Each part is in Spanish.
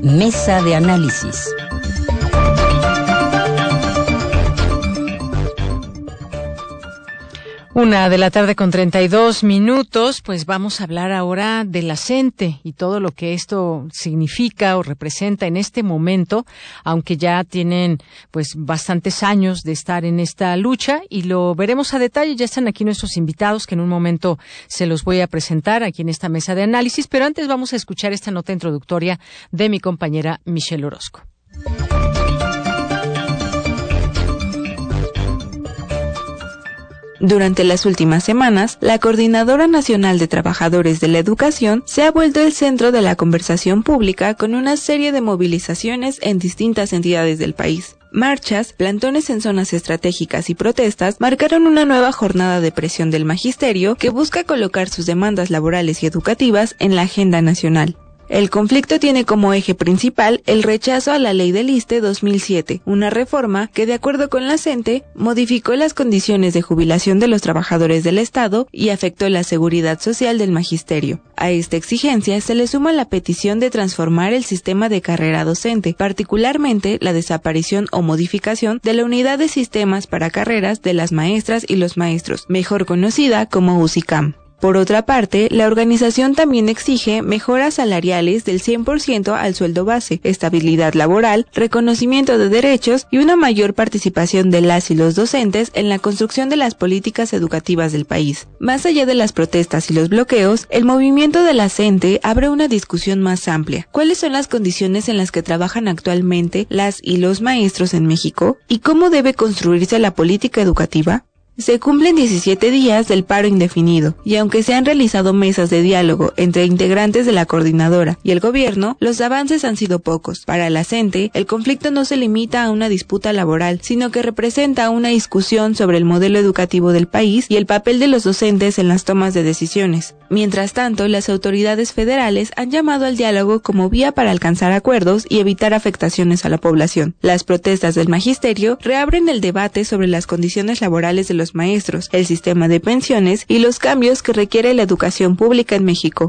Mesa de análisis. Una de la tarde con 32 minutos, pues vamos a hablar ahora de la CENTE y todo lo que esto significa o representa en este momento, aunque ya tienen pues bastantes años de estar en esta lucha y lo veremos a detalle. Ya están aquí nuestros invitados que en un momento se los voy a presentar aquí en esta mesa de análisis, pero antes vamos a escuchar esta nota introductoria de mi compañera Michelle Orozco. Durante las últimas semanas, la Coordinadora Nacional de Trabajadores de la Educación se ha vuelto el centro de la conversación pública con una serie de movilizaciones en distintas entidades del país. Marchas, plantones en zonas estratégicas y protestas marcaron una nueva jornada de presión del magisterio que busca colocar sus demandas laborales y educativas en la agenda nacional. El conflicto tiene como eje principal el rechazo a la Ley del ISSSTE 2007, una reforma que, de acuerdo con la CENTE, modificó las condiciones de jubilación de los trabajadores del Estado y afectó la seguridad social del magisterio. A esta exigencia se le suma la petición de transformar el sistema de carrera docente, particularmente la desaparición o modificación de la Unidad de Sistemas para Carreras de las Maestras y los Maestros, mejor conocida como USICAM. Por otra parte, la organización también exige mejoras salariales del 100% al sueldo base, estabilidad laboral, reconocimiento de derechos y una mayor participación de las y los docentes en la construcción de las políticas educativas del país. Más allá de las protestas y los bloqueos, el movimiento de la CENTE abre una discusión más amplia. ¿Cuáles son las condiciones en las que trabajan actualmente las y los maestros en México? ¿Y cómo debe construirse la política educativa? Se cumplen 17 días del paro indefinido, y aunque se han realizado mesas de diálogo entre integrantes de la coordinadora y el gobierno, los avances han sido pocos. Para la CENTE, el conflicto no se limita a una disputa laboral, sino que representa una discusión sobre el modelo educativo del país y el papel de los docentes en las tomas de decisiones. Mientras tanto, las autoridades federales han llamado al diálogo como vía para alcanzar acuerdos y evitar afectaciones a la población. Las protestas del magisterio reabren el debate sobre las condiciones laborales de los maestros, el sistema de pensiones y los cambios que requiere la educación pública en México.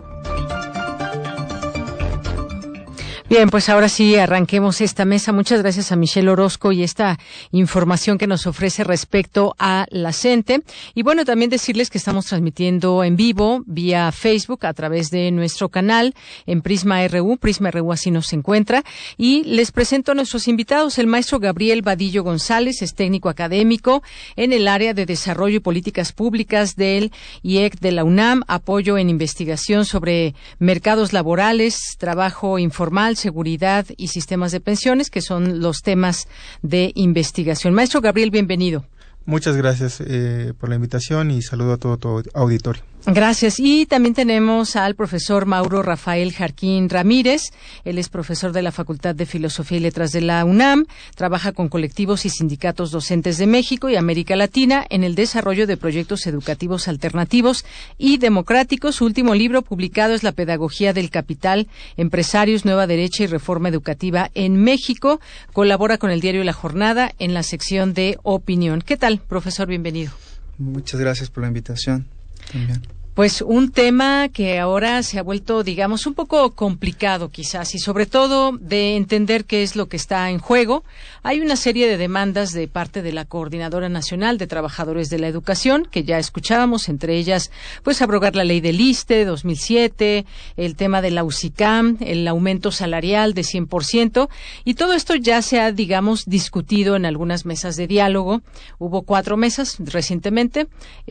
Bien, pues ahora sí arranquemos esta mesa. Muchas gracias a Michelle Orozco y esta información que nos ofrece respecto a la CENTE. Y bueno, también decirles que estamos transmitiendo en vivo vía Facebook a través de nuestro canal en Prisma RU así nos encuentra. Y les presento a nuestros invitados. El maestro Gabriel Vadillo González es técnico académico en el área de Desarrollo y Políticas Públicas del IEC de la UNAM, apoyo en investigación sobre mercados laborales, trabajo informal, seguridad y sistemas de pensiones, que son los temas de investigación. Maestro Gabriel, bienvenido. Muchas gracias por la invitación y saludo a todo tu auditorio. Gracias. Y también tenemos al profesor Mauro Rafael Jarquín Ramírez. Él es profesor de la Facultad de Filosofía y Letras de la UNAM. Trabaja con colectivos y sindicatos docentes de México y América Latina en el desarrollo de proyectos educativos alternativos y democráticos. Su último libro publicado es La Pedagogía del Capital, Empresarios, Nueva Derecha y Reforma Educativa en México. Colabora con el diario La Jornada en la sección de opinión. ¿Qué tal, profesor? Bienvenido. Muchas gracias por la invitación. También. Pues un tema que ahora se ha vuelto, digamos, un poco complicado quizás, y sobre todo de entender qué es lo que está en juego. Hay una serie de demandas de parte de la Coordinadora Nacional de Trabajadores de la Educación, que ya escuchábamos, entre ellas, pues abrogar la ley del ISSSTE 2007, el tema de la USICAM, el aumento salarial de 100%, y todo esto ya se ha, digamos, discutido en algunas mesas de diálogo. Hubo 4 mesas recientemente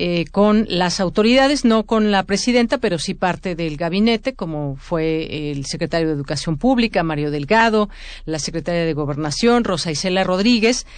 con las autoridades, no con la presidenta, pero sí parte del gabinete, como fue el secretario de Educación Pública, Mario Delgado, la secretaria de Gobernación, Rosa Isela Rodríguez,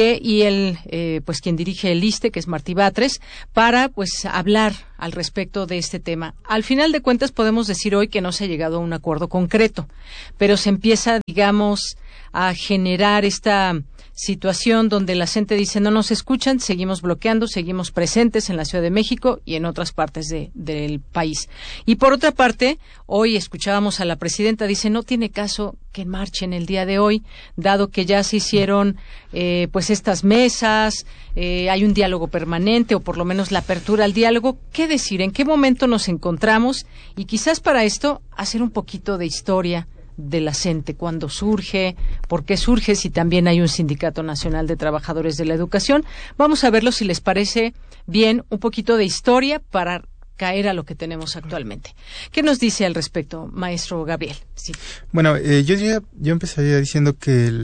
y el, pues quien dirige el ISSSTE, que es Martí Batres, para pues hablar al respecto de este tema. Al final de cuentas podemos decir hoy que no se ha llegado a un acuerdo concreto, pero se empieza, digamos, a generar esta situación donde la gente dice no nos escuchan, seguimos bloqueando, seguimos presentes en la Ciudad de México y en otras partes del país. Y por otra parte, hoy escuchábamos a la presidenta, dice no tiene caso que marchen el día de hoy, dado que ya se hicieron pues estas mesas, hay un diálogo permanente o por lo menos la apertura al diálogo. ¿Qué decir? ¿En qué momento nos encontramos? Y quizás para esto hacer un poquito de historia de la CENTE? ¿Cuándo surge? ¿Por qué surge? Si también hay un Sindicato Nacional de Trabajadores de la Educación. Vamos a verlo, si les parece bien, un poquito de historia para caer a lo que tenemos actualmente. ¿Qué nos dice al respecto, maestro Gabriel? Sí. Bueno, yo empezaría diciendo que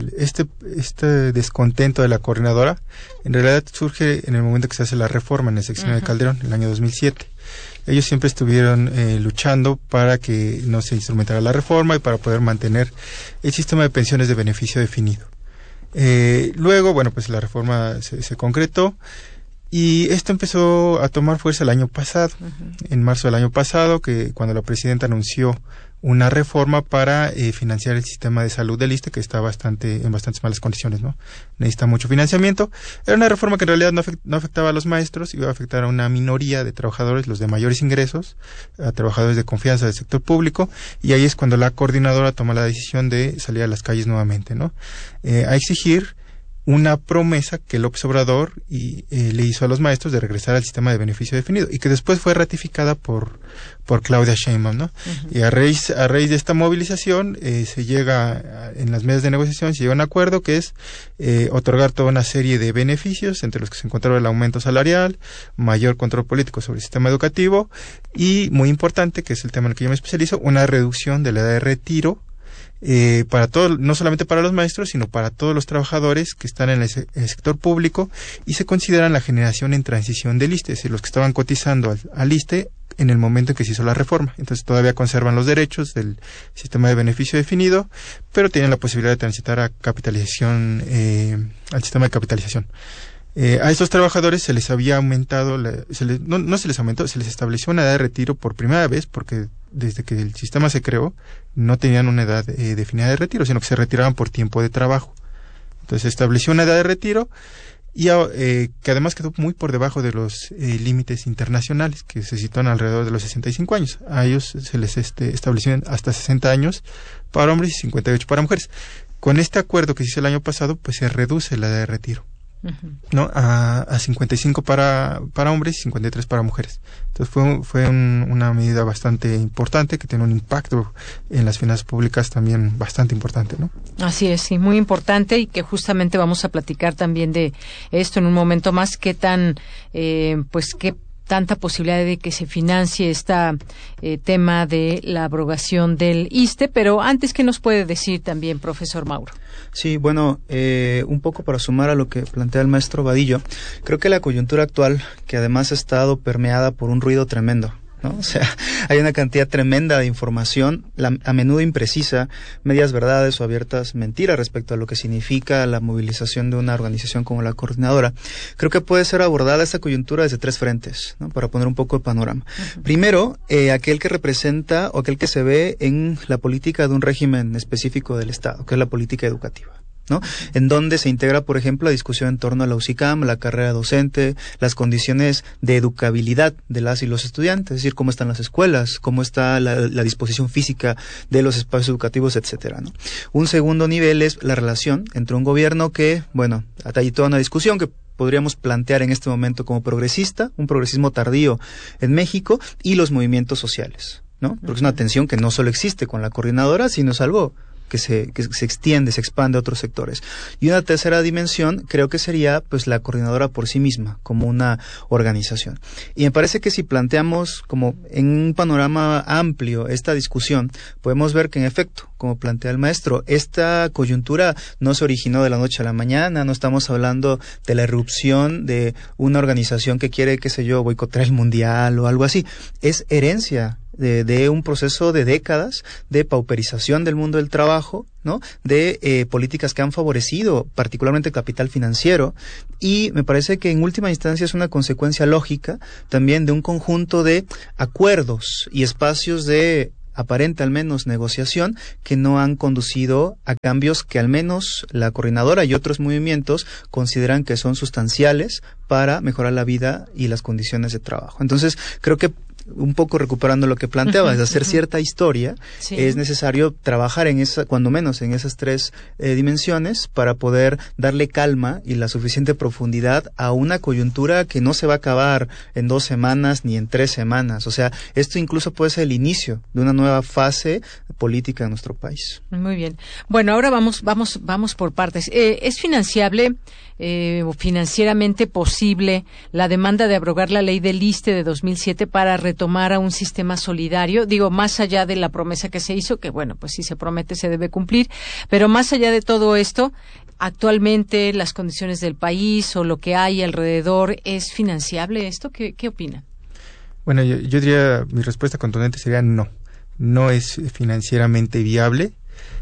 este descontento de la coordinadora en realidad surge en el momento que se hace la reforma en el sexenio de Calderón, en el año 2007. Ellos siempre estuvieron luchando para que no se instrumentara la reforma y para poder mantener el sistema de pensiones de beneficio definido. Luego, bueno, pues la reforma se concretó. Y esto empezó a tomar fuerza el año pasado, en marzo del año pasado, que cuando la presidenta anunció una reforma para financiar el sistema de salud del ISSSTE, que está en bastantes malas condiciones, ¿no? Necesita mucho financiamiento. Era una reforma que en realidad no afectaba a los maestros, iba a afectar a una minoría de trabajadores, los de mayores ingresos, a trabajadores de confianza del sector público, y ahí es cuando la coordinadora toma la decisión de salir a las calles nuevamente, ¿no? A exigir una promesa que López Obrador le hizo a los maestros de regresar al sistema de beneficio definido y que después fue ratificada por Claudia Sheinbaum, ¿no? Y a raíz de esta movilización se llega en las mesas de negociación, se llega a un acuerdo que es otorgar toda una serie de beneficios, entre los que se encontraba el aumento salarial, mayor control político sobre el sistema educativo y, muy importante, que es el tema en el que yo me especializo, una reducción de la edad de retiro para todo, no solamente para los maestros, sino para todos los trabajadores que están en el sector público y se consideran la generación en transición del ISSSTE, es decir, los que estaban cotizando al ISSSTE en el momento en que se hizo la reforma. Entonces todavía conservan los derechos del sistema de beneficio definido, pero tienen la posibilidad de transitar a capitalización, al sistema de capitalización. A estos trabajadores se les había aumentado, se les estableció una edad de retiro por primera vez, porque desde que el sistema se creó no tenían una edad definida de retiro, sino que se retiraban por tiempo de trabajo. Entonces se estableció una edad de retiro y que además quedó muy por debajo de los límites internacionales, que se sitúan alrededor de los 65 años. A ellos se les establecieron hasta 60 años para hombres y 58 para mujeres. Con este acuerdo que se hizo el año pasado, pues se reduce la edad de retiro, ¿no? A 55 para hombres y 53 para mujeres. Entonces fue una medida bastante importante que tiene un impacto en las finanzas públicas también bastante importante, ¿no? Así es, sí, muy importante, y que justamente vamos a platicar también de esto en un momento más, qué tanta posibilidad de que se financie tema de la abrogación del ISSSTE, pero antes, ¿qué nos puede decir también, profesor Mauro? Sí, bueno, un poco para sumar a lo que plantea el maestro Vadillo, creo que la coyuntura actual, que además ha estado permeada por un ruido tremendo, ¿no? O sea, hay una cantidad tremenda de información, a menudo imprecisa, medias verdades o abiertas mentiras respecto a lo que significa la movilización de una organización como la Coordinadora. Creo que puede ser abordada esta coyuntura desde tres frentes, ¿no? Para poner un poco el panorama. Primero, aquel que representa o aquel que se ve en la política de un régimen específico del Estado, que es la política educativa, ¿no? En donde se integra, por ejemplo, la discusión en torno a la UCICAM, la carrera docente, las condiciones de educabilidad de las y los estudiantes, es decir, cómo están las escuelas, cómo está la disposición física de los espacios educativos, etcétera, ¿no? Un segundo nivel es la relación entre un gobierno que, bueno, hay toda una discusión que podríamos plantear en este momento como progresista, un progresismo tardío en México, y los movimientos sociales, ¿no? Porque es una tensión que no solo existe con la Coordinadora, sino es algo que se extiende, se expande a otros sectores. Y una tercera dimensión creo que sería pues la Coordinadora por sí misma, como una organización. Y me parece que si planteamos como en un panorama amplio esta discusión, podemos ver que en efecto, como plantea el maestro, esta coyuntura no se originó de la noche a la mañana, no estamos hablando de la irrupción de una organización que quiere, qué sé yo, boicotear el mundial o algo así. Es herencia de un proceso de décadas de pauperización del mundo del trabajo, ¿no? De políticas que han favorecido particularmente el capital financiero, y me parece que en última instancia es una consecuencia lógica también de un conjunto de acuerdos y espacios de aparente al menos negociación que no han conducido a cambios que al menos la Coordinadora y otros movimientos consideran que son sustanciales para mejorar la vida y las condiciones de trabajo. Entonces, creo que un poco recuperando lo que planteabas, de hacer cierta historia, sí, es necesario trabajar en esa, cuando menos en esas tres dimensiones, para poder darle calma y la suficiente profundidad a una coyuntura que no se va a acabar en 2 semanas ni en 3 semanas. O sea, esto incluso puede ser el inicio de una nueva fase política en nuestro país. Muy bien. Bueno, ahora vamos por partes. ¿Es financiable o financieramente posible la demanda de abrogar la ley del ISSSTE de 2007 para retomar a un sistema solidario? Digo, más allá de la promesa que se hizo, que bueno, pues si se promete se debe cumplir, pero más allá de todo esto, actualmente las condiciones del país o lo que hay alrededor, ¿es financiable esto? ¿Qué opinan? Bueno, yo diría, mi respuesta contundente sería no. No es financieramente viable.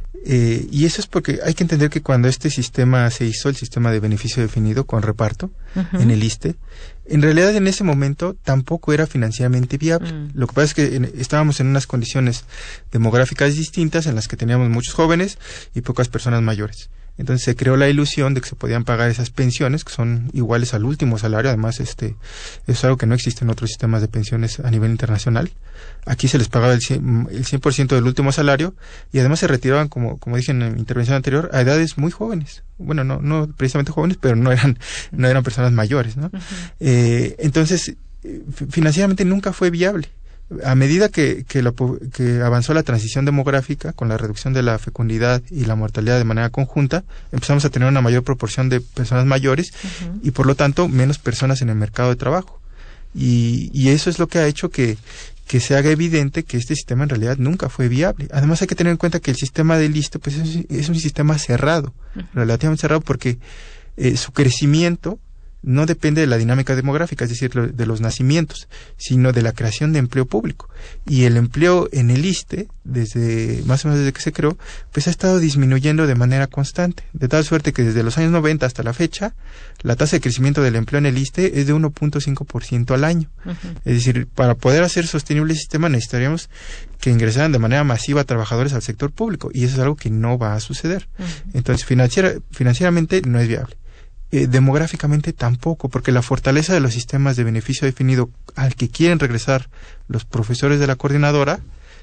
Y eso es porque hay que entender que cuando este sistema se hizo, el sistema de beneficio definido con reparto, en el ISSSTE, en realidad en ese momento tampoco era financieramente viable. Lo que pasa es que estábamos en unas condiciones demográficas distintas en las que teníamos muchos jóvenes y pocas personas mayores. Entonces se creó la ilusión de que se podían pagar esas pensiones, que son iguales al último salario. Además, es algo que no existe en otros sistemas de pensiones a nivel internacional. Aquí se les pagaba el 100% del último salario, y además se retiraban, como dije en mi intervención anterior, a edades muy jóvenes. Bueno, no precisamente jóvenes, pero no eran personas mayores, ¿no? Entonces, financieramente nunca fue viable. A medida que avanzó la transición demográfica, con la reducción de la fecundidad y la mortalidad de manera conjunta, empezamos a tener una mayor proporción de personas mayores y por lo tanto menos personas en el mercado de trabajo. Y eso es lo que ha hecho que se haga evidente que este sistema en realidad nunca fue viable. Además hay que tener en cuenta que el sistema del ISSSTE pues es un sistema cerrado, relativamente cerrado, porque su crecimiento no depende de la dinámica demográfica, es decir, de los nacimientos, sino de la creación de empleo público. Y el empleo en el ISSSTE, más o menos desde que se creó, pues ha estado disminuyendo de manera constante, de tal suerte que desde los años 90 hasta la fecha, la tasa de crecimiento del empleo en el ISSSTE es de 1.5% al año. Es decir, para poder hacer sostenible el sistema necesitaríamos que ingresaran de manera masiva trabajadores al sector público, y eso es algo que no va a suceder. Entonces, financieramente no es viable. Demográficamente tampoco, porque la fortaleza de los sistemas de beneficio definido al que quieren regresar los profesores de la coordinadora,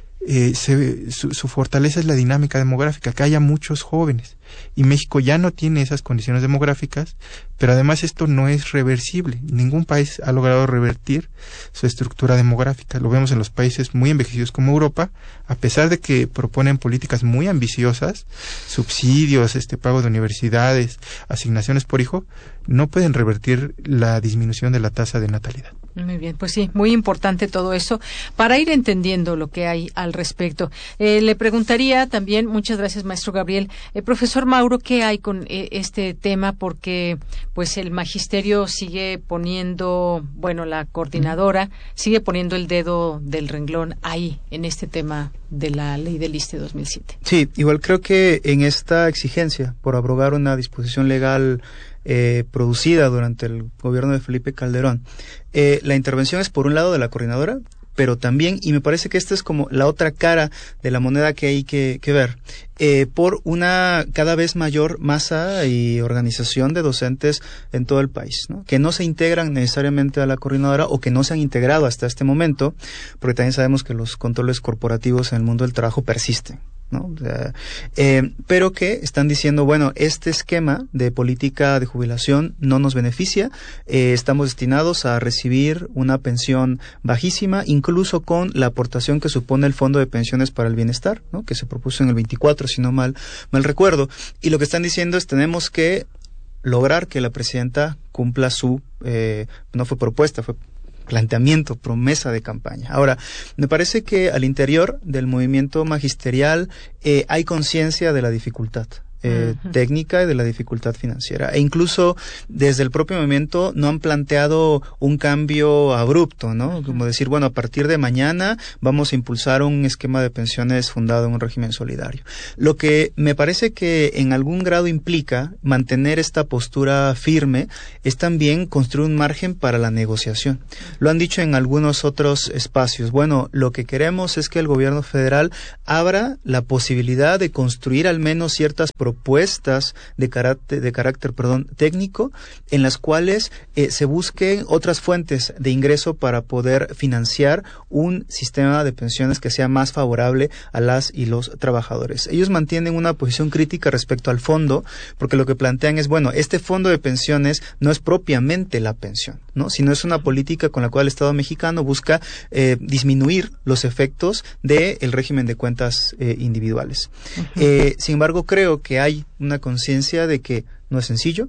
su fortaleza es la dinámica demográfica, que haya muchos jóvenes, y México ya no tiene esas condiciones demográficas, pero además esto no es reversible. Ningún país ha logrado revertir su estructura demográfica. Lo vemos en los países muy envejecidos como Europa, a pesar de que proponen políticas muy ambiciosas, subsidios, pago de universidades, asignaciones por hijo, no pueden revertir la disminución de la tasa de natalidad. Muy bien, pues sí, muy importante todo eso para ir entendiendo lo que hay al respecto. Le preguntaría también, muchas gracias maestro Gabriel, profesor Mauro, ¿qué hay con este tema? Porque pues el magisterio sigue poniendo, la coordinadora sigue poniendo el dedo del renglón ahí en este tema de la ley del ISSSTE 2007. Sí, igual creo que en esta exigencia por abrogar una disposición legal producida durante el gobierno de Felipe Calderón, la intervención es por un lado de la coordinadora, pero también, y me parece que esta es como la otra cara de la moneda que hay que ver, por una cada vez mayor masa y organización de docentes en todo el país, ¿no? Que no se integran necesariamente a la coordinadora o que no se han integrado hasta este momento, porque también sabemos que los controles corporativos en el mundo del trabajo persisten, ¿no? O sea, pero que están diciendo, este esquema de política de jubilación no nos beneficia, estamos destinados a recibir una pensión bajísima, incluso con la aportación que supone el Fondo de Pensiones para el Bienestar, ¿no? Que se propuso en el 24, si no mal recuerdo, y lo que están diciendo es tenemos que lograr que la presidenta cumpla su, no fue propuesta, fue planteamiento, promesa de campaña. Ahora, me parece que al interior del movimiento magisterial hay conciencia de la dificultad técnica y de la dificultad financiera, e incluso desde el propio movimiento no han planteado un cambio abrupto, ¿no? Como decir, a partir de mañana vamos a impulsar un esquema de pensiones fundado en un régimen solidario. Lo que me parece que en algún grado implica mantener esta postura firme es también construir un margen para la negociación. Lo han dicho en algunos otros espacios. Lo que queremos es que el gobierno federal abra la posibilidad de construir al menos ciertas propuestas propuestas de carácter técnico, en las cuales se busquen otras fuentes de ingreso para poder financiar un sistema de pensiones que sea más favorable a las y los trabajadores. Ellos mantienen una posición crítica respecto al fondo, porque lo que plantean es, bueno, este fondo de pensiones no es propiamente la pensión, ¿no? Sino es una política con la cual el Estado mexicano busca disminuir los efectos del régimen de cuentas individuales. Sin embargo, creo que hay una conciencia de que no es sencillo.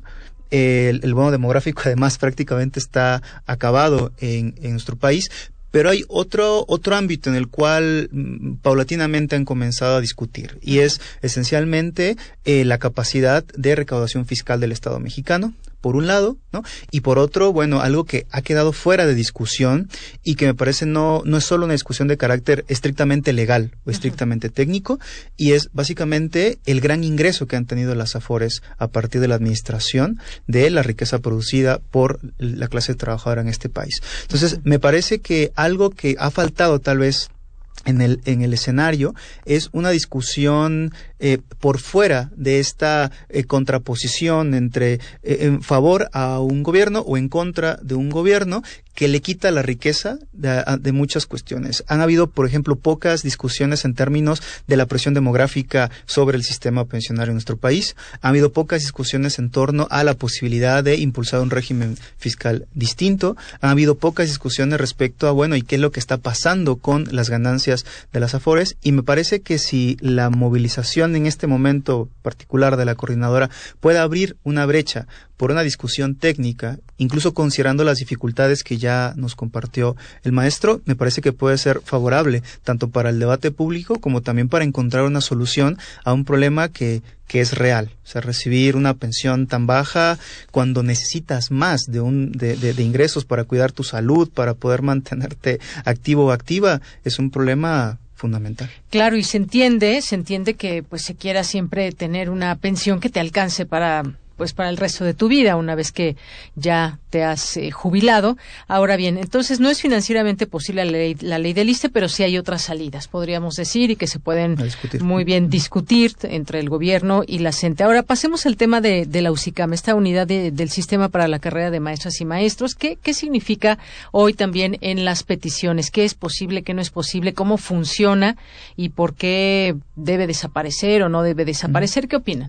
El bono demográfico además prácticamente está acabado en nuestro país, pero hay otro ámbito en el cual paulatinamente han comenzado a discutir, y es esencialmente la capacidad de recaudación fiscal del Estado mexicano, por un lado, ¿no? Y por otro, bueno, algo que ha quedado fuera de discusión y que me parece no es solo una discusión de carácter estrictamente legal o estrictamente técnico, y es básicamente el gran ingreso que han tenido las AFORES a partir de la administración de la riqueza producida por la clase trabajadora en este país. Entonces, me parece que algo que ha faltado tal vez en el escenario es una discusión por fuera de esta contraposición entre en favor a un gobierno o en contra de un gobierno que le quita la riqueza de muchas cuestiones. Han habido, por ejemplo, pocas discusiones en términos de la presión demográfica sobre el sistema pensionario en nuestro país. Ha habido pocas discusiones en torno a la posibilidad de impulsar un régimen fiscal distinto. Ha habido pocas discusiones respecto a, bueno, ¿y qué es lo que está pasando con las ganancias de las AFORES? Y me parece que si la movilización en este momento particular de la coordinadora puede abrir una brecha por una discusión técnica, incluso considerando las dificultades que ya nos compartió el maestro, me parece que puede ser favorable tanto para el debate público como también para encontrar una solución a un problema que es real. O sea, recibir una pensión tan baja cuando necesitas más de ingresos para cuidar tu salud, para poder mantenerte activo o activa, es un problema fundamental. Claro, y se entiende que pues se quiera siempre tener una pensión que te alcance para el resto de tu vida, una vez que ya te has jubilado. Ahora bien, entonces no es financieramente posible la ley del ISSSTE, pero sí hay otras salidas, podríamos decir, y que se pueden muy bien discutir entre el gobierno y la CENTE. Ahora pasemos al tema de la USICAM, esta unidad del Sistema para la Carrera de Maestras y Maestros. ¿Qué significa hoy también en las peticiones? ¿Qué es posible, qué no es posible? ¿Cómo funciona? ¿Y por qué debe desaparecer o no debe desaparecer? ¿Qué opinan?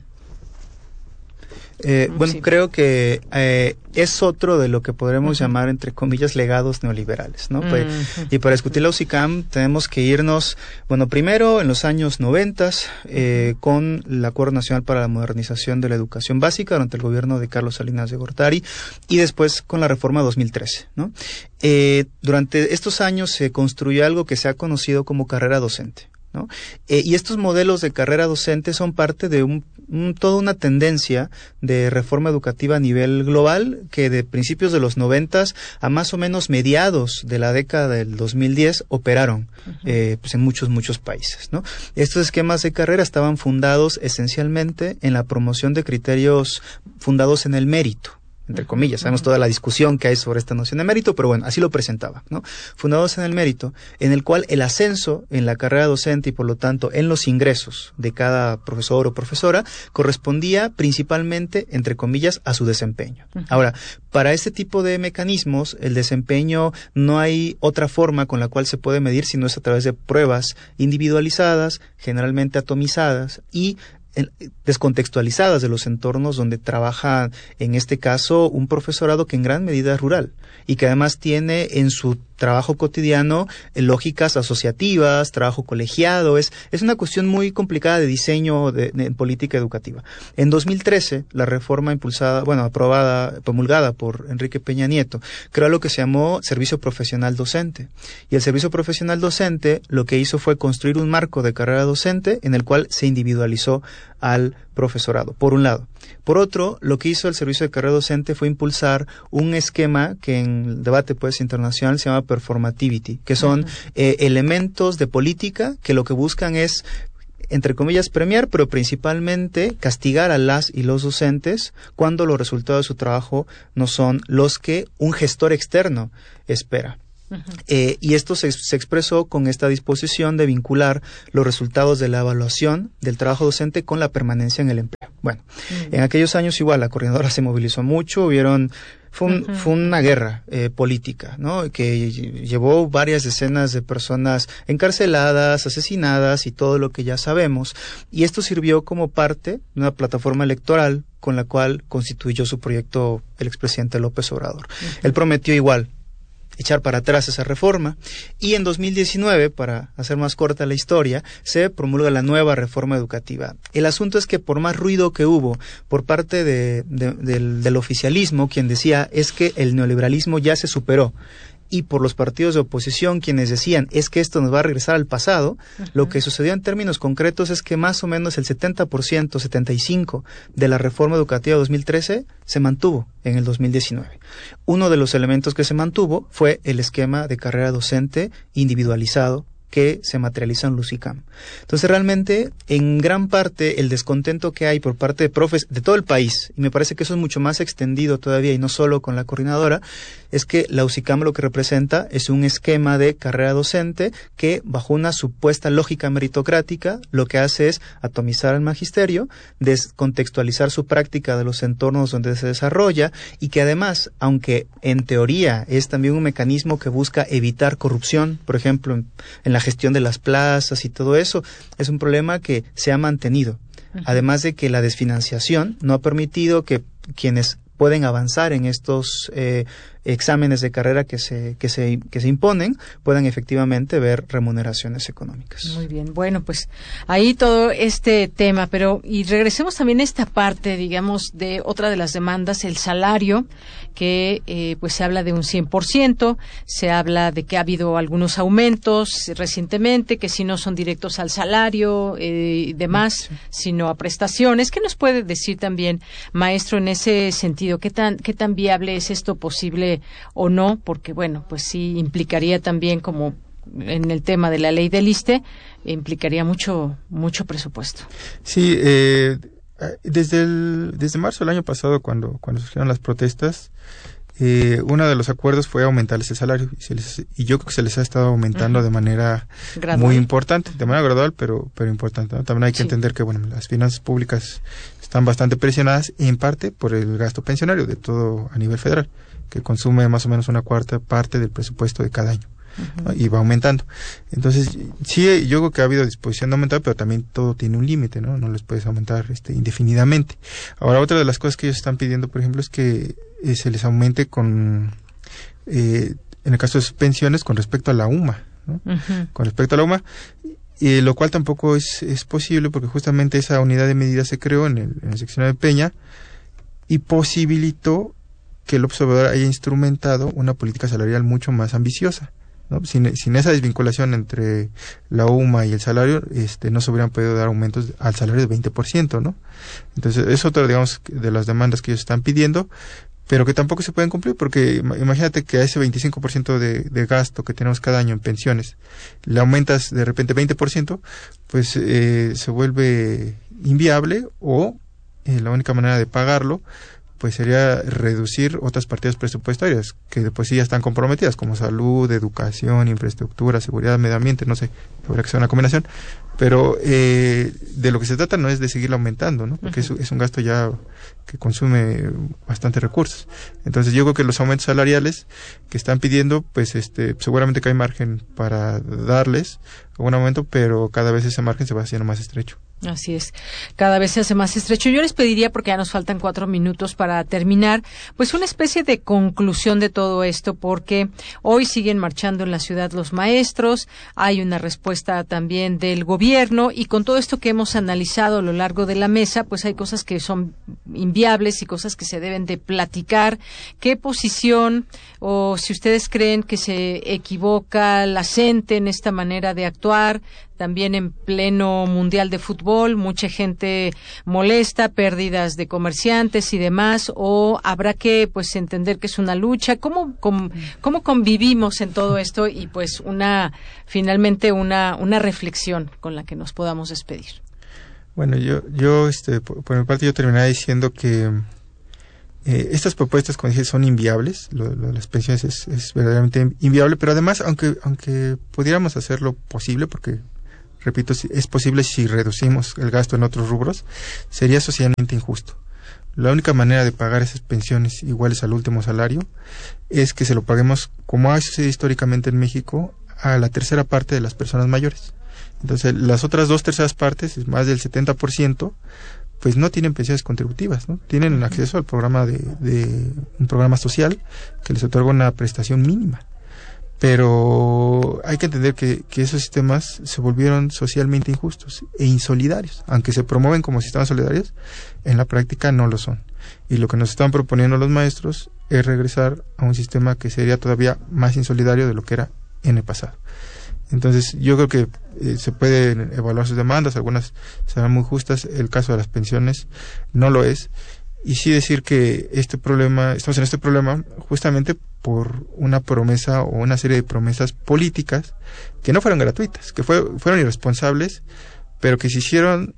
Bueno, sí. Creo que es otro de lo que podremos llamar, entre comillas, legados neoliberales, ¿no? Y para discutir la USICAM tenemos que irnos, bueno, primero en los años 90 con el Acuerdo Nacional para la Modernización de la Educación Básica durante el gobierno de Carlos Salinas de Gortari, y después con la reforma 2013, ¿no? Durante estos años se construyó algo que se ha conocido como carrera docente, ¿no? Y estos modelos de carrera docente son parte de toda una tendencia de reforma educativa a nivel global que de principios de los 90 a más o menos mediados de la década del 2010 operaron pues en muchos países, ¿no? Estos esquemas de carrera estaban fundados esencialmente en la promoción de criterios fundados en el mérito, entre comillas. Sabemos toda la discusión que hay sobre esta noción de mérito, pero bueno, así lo presentaba, ¿no? Fundados en el mérito, en el cual el ascenso en la carrera docente y por lo tanto en los ingresos de cada profesor o profesora correspondía principalmente, entre comillas, a su desempeño. Ahora, para este tipo de mecanismos, el desempeño no hay otra forma con la cual se puede medir sino es a través de pruebas individualizadas, generalmente atomizadas y descontextualizadas de los entornos donde trabaja, en este caso, un profesorado que en gran medida es rural y que además tiene en su trabajo cotidiano lógicas asociativas, trabajo colegiado. Es una cuestión muy complicada de diseño de política educativa. En 2013, la reforma promulgada por Enrique Peña Nieto, creó lo que se llamó Servicio Profesional Docente. Y el Servicio Profesional Docente lo que hizo fue construir un marco de carrera docente en el cual se individualizó al profesorado, por un lado. Por otro, lo que hizo el Servicio de Carrera Docente fue impulsar un esquema que en el debate internacional se llama performativity, que son elementos de política que lo que buscan es, entre comillas, premiar, pero principalmente castigar a las y los docentes cuando los resultados de su trabajo no son los que un gestor externo espera. Y esto se expresó con esta disposición de vincular los resultados de la evaluación del trabajo docente con la permanencia en el empleo. Bueno, en aquellos años igual la coordinadora se movilizó mucho, fue una guerra política, ¿no? Que llevó varias decenas de personas encarceladas, asesinadas y todo lo que ya sabemos. Y esto sirvió como parte de una plataforma electoral con la cual constituyó su proyecto el expresidente López Obrador. Él prometió igual echar para atrás esa reforma, y en 2019, para hacer más corta la historia, se promulga la nueva reforma educativa. El asunto es que por más ruido que hubo por parte del oficialismo, quien decía es que el neoliberalismo ya se superó, y por los partidos de oposición, quienes decían es que esto nos va a regresar al pasado, lo que sucedió en términos concretos es que más o menos el 70%, 75% de la reforma educativa de 2013 se mantuvo en el 2019. Uno de los elementos que se mantuvo fue el esquema de carrera docente individualizado que se materializa en Lusicam. Entonces, realmente, en gran parte, el descontento que hay por parte de profes de todo el país, y me parece que eso es mucho más extendido todavía, y no solo con la coordinadora, es que la UCICAM lo que representa es un esquema de carrera docente que, bajo una supuesta lógica meritocrática, lo que hace es atomizar al magisterio, descontextualizar su práctica de los entornos donde se desarrolla, y que además, aunque en teoría es también un mecanismo que busca evitar corrupción, por ejemplo, en la gestión de las plazas y todo eso, es un problema que se ha mantenido. Además de que la desfinanciación no ha permitido que quienes pueden avanzar en estos exámenes de carrera que se imponen puedan efectivamente ver remuneraciones económicas. Muy bien, bueno, pues ahí todo este tema, pero y regresemos también a esta parte, digamos, de otra de las demandas, el salario, que pues se habla de un 100%, se habla de que ha habido algunos aumentos recientemente, que si no son directos al salario y demás, sino a prestaciones. ¿Qué nos puede decir también, maestro, en ese sentido? ¿Qué tan viable es esto posible o no? Porque, bueno, pues sí implicaría también, como en el tema de la ley del ISSSTE, implicaría mucho presupuesto. Sí, desde marzo del año pasado, cuando surgieron las protestas, uno de los acuerdos fue aumentarles el salario, y yo creo que se les ha estado aumentando de manera gradual, muy importante, de manera gradual, pero importante, ¿no? También hay que entender que, bueno, las finanzas públicas están bastante presionadas, en parte por el gasto pensionario de todo a nivel federal, que consume más o menos una cuarta parte del presupuesto de cada año, ¿no? Y va aumentando. Entonces, sí, yo creo que ha habido disposición de aumentar, pero también todo tiene un límite, ¿no? No les puedes aumentar indefinidamente. Ahora, otra de las cosas que ellos están pidiendo, por ejemplo, es que se les aumente en el caso de sus pensiones, con respecto a la UMA, ¿no? Con respecto a la UMA, lo cual tampoco es posible, porque justamente esa unidad de medida se creó en el seccional de Peña y posibilitó que el observador haya instrumentado una política salarial mucho más ambiciosa, ¿no? Sin esa desvinculación entre la UMA y el salario, no se hubieran podido dar aumentos al salario de 20%, ¿no? Entonces, es otra, digamos, de las demandas que ellos están pidiendo, pero que tampoco se pueden cumplir, porque imagínate que a ese 25% de gasto que tenemos cada año en pensiones le aumentas de repente 20%, pues se vuelve inviable, o la única manera de pagarlo pues sería reducir otras partidas presupuestarias que de por sí ya están comprometidas, como salud, educación, infraestructura, seguridad, medio ambiente, no sé, habrá que ser una combinación, pero de lo que se trata no es de seguirlo aumentando, ¿no? Porque es un gasto ya que consume bastantes recursos. Entonces yo creo que los aumentos salariales que están pidiendo, pues seguramente que hay margen para darles algún aumento, pero cada vez ese margen se va haciendo más estrecho. Así es, cada vez se hace más estrecho. Yo les pediría, porque ya nos faltan 4 minutos para terminar, pues una especie de conclusión de todo esto, porque hoy siguen marchando en la ciudad los maestros, hay una respuesta también del gobierno, y con todo esto que hemos analizado a lo largo de la mesa, pues hay cosas que son inviables y cosas que se deben de platicar. ¿Qué posición, o si ustedes creen que se equivoca la CENTE en esta manera de actuar? También en pleno Mundial de Fútbol, mucha gente molesta, pérdidas de comerciantes y demás, o habrá que pues entender que es una lucha. ¿Cómo convivimos en todo esto? Y pues finalmente una reflexión con la que nos podamos despedir. Bueno, yo por mi parte yo terminaría diciendo que Estas propuestas, como dije, son inviables. Lo de las pensiones es verdaderamente inviable, pero además, aunque pudiéramos hacerlo posible, porque, repito, es posible si reducimos el gasto en otros rubros, sería socialmente injusto. La única manera de pagar esas pensiones iguales al último salario es que se lo paguemos, como ha sucedido históricamente en México, a la tercera parte de las personas mayores. Entonces, las otras 2/3 partes, más del 70%, pues no tienen pensiones contributivas, ¿no? Tienen acceso al programa de un programa social que les otorga una prestación mínima. Pero hay que entender que esos sistemas se volvieron socialmente injustos e insolidarios. Aunque se promueven como sistemas solidarios, en la práctica no lo son. Y lo que nos están proponiendo los maestros es regresar a un sistema que sería todavía más insolidario de lo que era en el pasado. Entonces, yo creo que se pueden evaluar sus demandas, algunas serán muy justas, el caso de las pensiones no lo es, y sí decir que estamos en este problema justamente por una promesa o una serie de promesas políticas que no fueron gratuitas, que fueron irresponsables, pero que se hicieron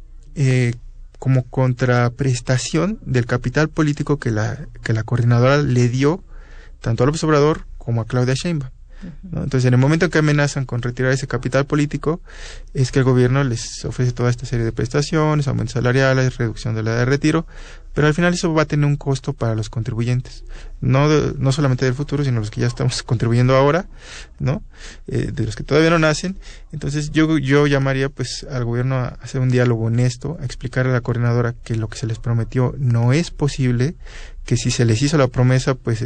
como contraprestación del capital político que la coordinadora le dio tanto a López Obrador como a Claudia Sheinbaum, ¿no? Entonces, en el momento en que amenazan con retirar ese capital político, es que el gobierno les ofrece toda esta serie de prestaciones, aumentos salariales, reducción de la edad de retiro, pero al final eso va a tener un costo para los contribuyentes, no solamente del futuro, sino los que ya estamos contribuyendo ahora, ¿no? De los que todavía no nacen. Entonces, yo llamaría pues al gobierno a hacer un diálogo honesto, a explicarle a la coordinadora que lo que se les prometió no es posible, que si se les hizo la promesa, pues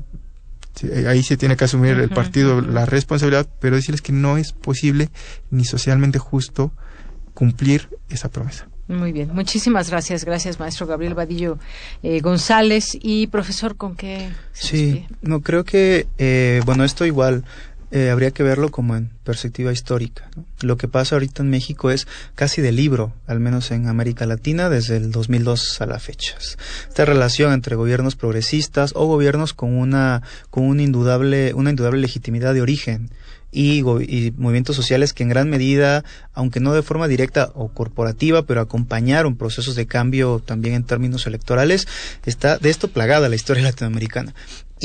ahí se tiene que asumir el partido la responsabilidad, pero decirles que no es posible ni socialmente justo cumplir esa promesa. Muy bien, muchísimas gracias. Gracias, maestro Gabriel Vadillo González. Y profesor, ¿con qué se despide? No, creo que, esto igual habría que verlo como en perspectiva histórica, ¿no? Lo que pasa ahorita en México es casi de libro, al menos en América Latina, desde el 2002 a la fecha. Esta relación entre gobiernos progresistas o gobiernos con una indudable legitimidad de origen y movimientos sociales que en gran medida, aunque no de forma directa o corporativa, pero acompañaron procesos de cambio también en términos electorales, está de esto plagada la historia latinoamericana.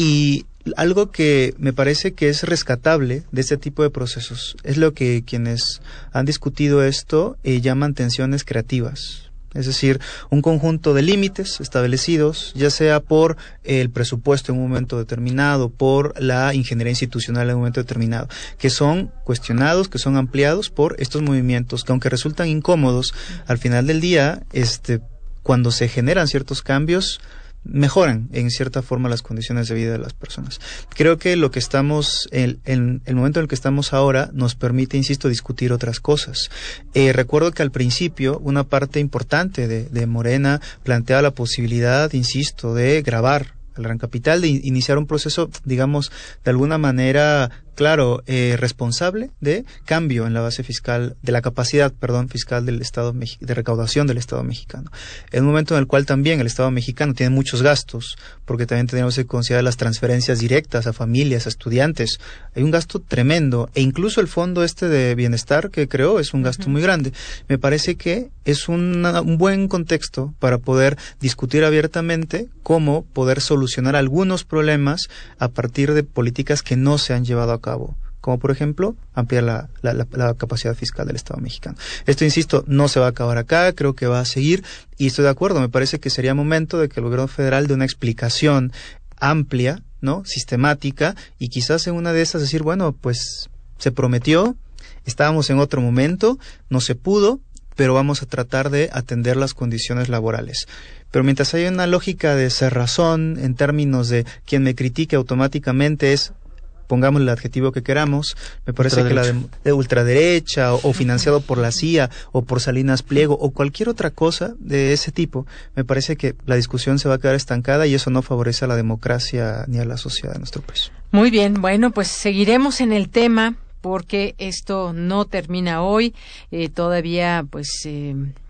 Y algo que me parece que es rescatable de este tipo de procesos es lo que quienes han discutido esto llaman tensiones creativas. Es decir, un conjunto de límites establecidos, ya sea por el presupuesto en un momento determinado, por la ingeniería institucional en un momento determinado, que son cuestionados, que son ampliados por estos movimientos, que aunque resultan incómodos, al final del día, cuando se generan ciertos cambios, mejoran en cierta forma las condiciones de vida de las personas. Creo que lo que estamos, en el momento en el que estamos ahora, nos permite, insisto, discutir otras cosas. Recuerdo que al principio una parte importante de Morena planteaba la posibilidad, insisto, de gravar al Gran Capital, de iniciar un proceso, digamos, de alguna manera, claro, responsable de cambio en la base fiscal, de la capacidad, fiscal del Estado de recaudación del Estado mexicano. En un momento en el cual también el Estado mexicano tiene muchos gastos, porque también tenemos que considerar las transferencias directas a familias, a estudiantes. Hay un gasto tremendo, e incluso el fondo de bienestar que creó es un gasto muy grande. Me parece que es un buen contexto para poder discutir abiertamente cómo poder solucionar algunos problemas a partir de políticas que no se han llevado a cabo, como por ejemplo ampliar la capacidad fiscal del Estado mexicano. Esto, insisto, no se va a acabar acá, creo que va a seguir, y estoy de acuerdo, me parece que sería momento de que el gobierno federal dé una explicación amplia, ¿no?, sistemática, y quizás en una de esas decir, bueno, pues se prometió, estábamos en otro momento, no se pudo, pero vamos a tratar de atender las condiciones laborales. Pero mientras haya una lógica de cerrazón en términos de quien me critique automáticamente es, pongamos el adjetivo que queramos, me parece que la de ultraderecha o financiado por la CIA o por Salinas Pliego o cualquier otra cosa de ese tipo, me parece que la discusión se va a quedar estancada y eso no favorece a la democracia ni a la sociedad de nuestro país. Muy bien, bueno, pues seguiremos en el tema porque esto no termina hoy, todavía pues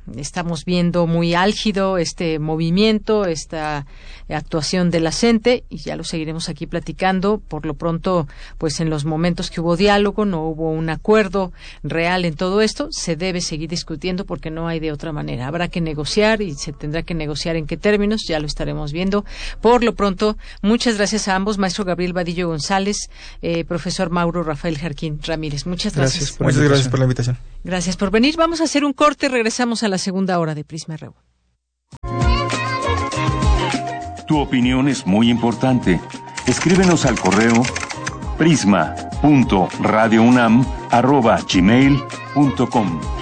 estamos viendo muy álgido este movimiento, esta actuación de la CENTE, y ya lo seguiremos aquí platicando. Por lo pronto, pues en los momentos que hubo diálogo, no hubo un acuerdo real en todo esto, se debe seguir discutiendo porque no hay de otra manera. Habrá que negociar y se tendrá que negociar en qué términos, ya lo estaremos viendo. Por lo pronto, muchas gracias a ambos, maestro Gabriel Vadillo González, profesor Mauro Rafael Jarquín Ramírez. Muchas gracias. Muchas gracias por la invitación. Gracias por venir. Vamos a hacer un corte, regresamos a la segunda hora de Prisma RU. Tu opinión es muy importante. Escríbenos al correo prisma.radiounam@gmail.com.